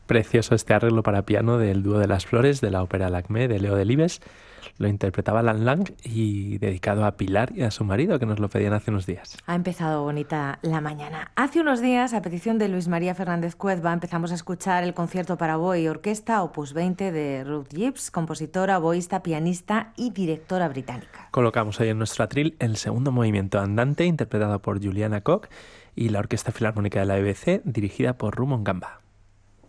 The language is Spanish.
Precioso este arreglo para piano del dúo de las flores de la ópera Lacmé de Leo Delibes. Lo interpretaba Lan Lang y dedicado a Pilar y a su marido, que nos lo pedían hace unos días. Ha empezado bonita la mañana. Hace unos días, a petición de Luis María Fernández Cuezba, empezamos a escuchar el concierto para oboe y orquesta Opus 20 de Ruth Gibbs, compositora, oboísta, pianista y directora británica. Colocamos hoy en nuestro atril el segundo movimiento andante, interpretado por Juliana Koch, y la Orquesta Filarmónica de la BBC, dirigida por Rumon Gamba.